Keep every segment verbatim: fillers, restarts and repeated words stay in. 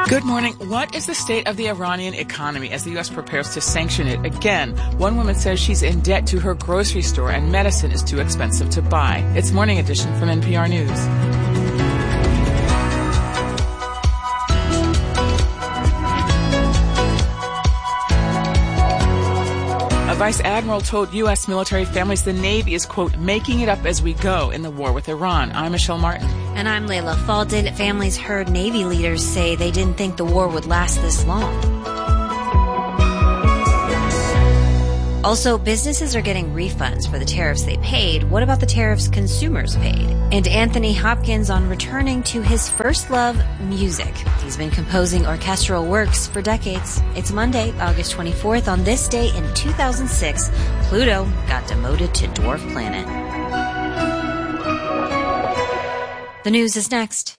Good morning. What is the state of the Iranian economy as the U S prepares to sanction it again? One woman says she's in debt to her grocery store and medicine is too expensive to buy. It's Morning Edition from N P R News. A vice admiral told U S military families the Navy is, quote, making it up as we go in the war with Iran. I'm Michelle Martin. And I'm Layla Faldin. Families heard Navy leaders say they didn't think the war would last this long. Also, businesses are getting refunds for the tariffs they paid. What about the tariffs consumers paid? And Anthony Hopkins on returning to his first love, music. He's been composing orchestral works for decades. It's Monday, August twenty-fourth. On this day in two thousand six, Pluto got demoted to dwarf planet. The news is next.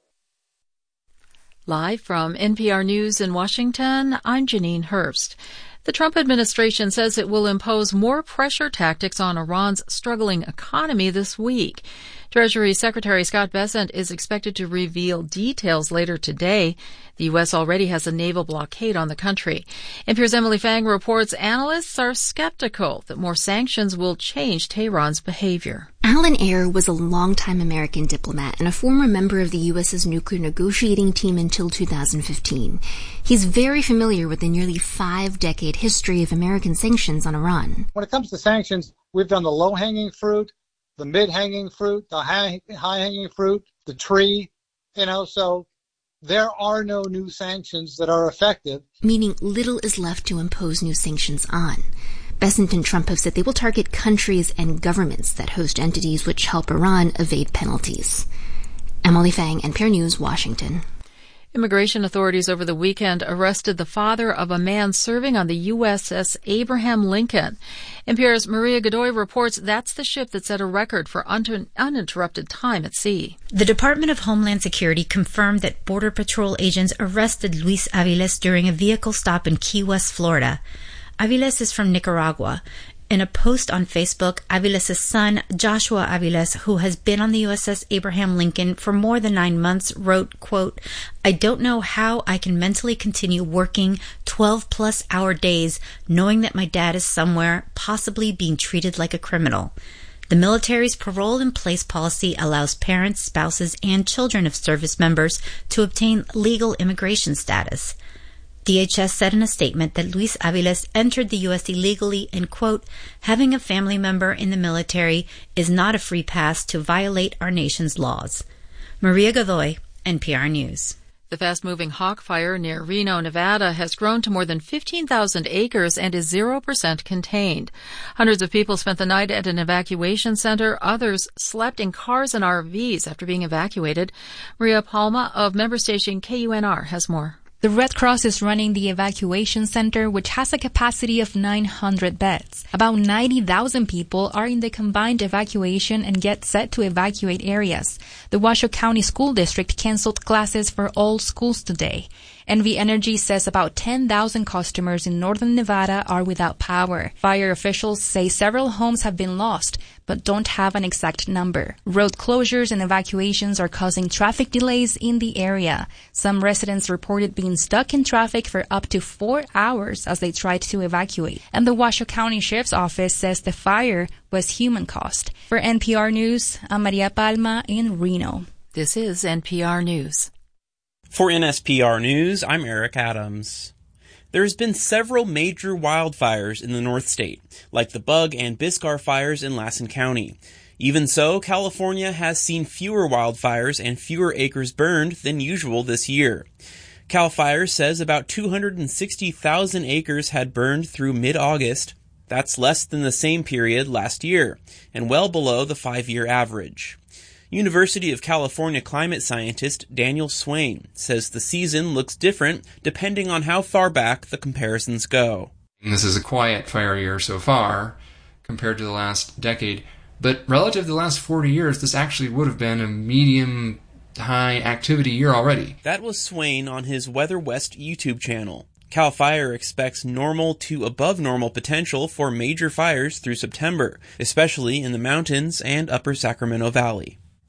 Live from N P R News in Washington, I'm Janine Hurst. The Trump administration says it will impose more pressure tactics on Iran's struggling economy this week. Treasury Secretary Scott Bessent is expected to reveal details later today. The U S already has a naval blockade on the country. N P R's Emily Fang reports analysts are skeptical that more sanctions will change Tehran's behavior. Alan Ayer was a longtime American diplomat and a former member of the U S's nuclear negotiating team until two thousand fifteen. He's very familiar with the nearly five-decade history of American sanctions on Iran. When it comes to sanctions, we've done the low-hanging fruit, the mid-hanging fruit, the high, high-hanging fruit, the tree, you know, so there are no new sanctions that are effective. Meaning little is left to impose new sanctions on. Bessent and Trump have said they will target countries and governments that host entities which help Iran evade penalties. Emily Fang, N P R News, Washington. Immigration authorities over the weekend arrested the father of a man serving on the U S S Abraham Lincoln. N P R's Maria Godoy reports that's the ship that set a record for un- uninterrupted time at sea. The Department of Homeland Security confirmed that Border Patrol agents arrested Luis Aviles during a vehicle stop in Key West, Florida. Aviles is from Nicaragua. In a post on Facebook, Aviles' son, Joshua Aviles, who has been on the U S S Abraham Lincoln for more than nine months, wrote, quote, I don't know how I can mentally continue working twelve-plus hour days knowing that my dad is somewhere, possibly being treated like a criminal. The military's parole-in-place policy allows parents, spouses, and children of service members to obtain legal immigration status. D H S said in a statement that Luis Aviles entered the U S illegally and, quote, having a family member in the military is not a free pass to violate our nation's laws. Maria Godoy, N P R News. The fast-moving Hawk Fire near Reno, Nevada has grown to more than fifteen thousand acres and is zero percent contained. Hundreds of people spent the night at an evacuation center. Others slept in cars and R Vs after being evacuated. Maria Palma of member station K U N R has more. The Red Cross is running the evacuation center, which has a capacity of nine hundred beds. About ninety thousand people are in the combined evacuation and get set to evacuate areas. The Washoe County School District canceled classes for all schools today. N V Energy says about ten thousand customers in northern Nevada are without power. Fire officials say several homes have been lost, but don't have an exact number. Road closures and evacuations are causing traffic delays in the area. Some residents reported being stuck in traffic for up to four hours as they tried to evacuate. And the Washoe County Sheriff's Office says the fire was human-caused. For N P R News, I'm Maria Palma in Reno. This is N P R News. For N S P R News, I'm Eric Adams. There has been several major wildfires in the North State, like the Bug and Biscar fires in Lassen County. Even so, California has seen fewer wildfires and fewer acres burned than usual this year. CAL FIRE says about two hundred sixty thousand acres had burned through mid-August. That's less than the same period last year, and well below the five-year average. University of California climate scientist Daniel Swain says the season looks different depending on how far back the comparisons go. This is a quiet fire year so far compared to the last decade, but relative to the last forty years, this actually would have been a medium high activity year already. That was Swain on his Weather West YouTube channel. CAL FIRE expects normal to above normal potential for major fires through September, especially in the mountains and upper Sacramento Valley.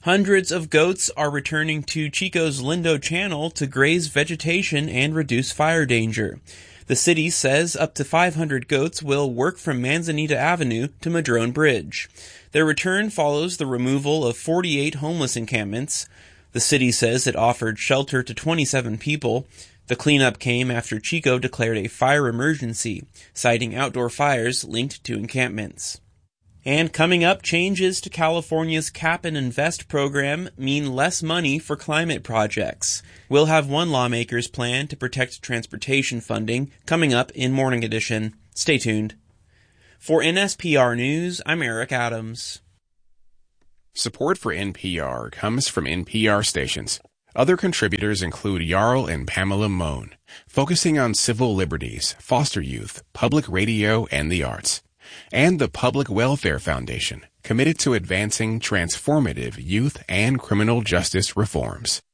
Hundreds of goats are returning to Chico's Lindo Channel to graze vegetation and reduce fire danger. The city says up to five hundred goats will work from Manzanita Avenue to Madrone Bridge. Their return follows the removal of forty-eight homeless encampments. The city says it offered shelter to twenty-seven people. The cleanup came after Chico declared a fire emergency, citing outdoor fires linked to encampments. And coming up, changes to California's Cap and Invest program mean less money for climate projects. We'll have one lawmaker's plan to protect transportation funding coming up in Morning Edition. Stay tuned. For N S P R News, I'm Eric Adams. Support for N P R comes from N P R stations. Other contributors include Jarl and Pamela Mohn, focusing on civil liberties, foster youth, public radio, and the arts. And the Public Welfare Foundation, committed to advancing transformative youth and criminal justice reforms.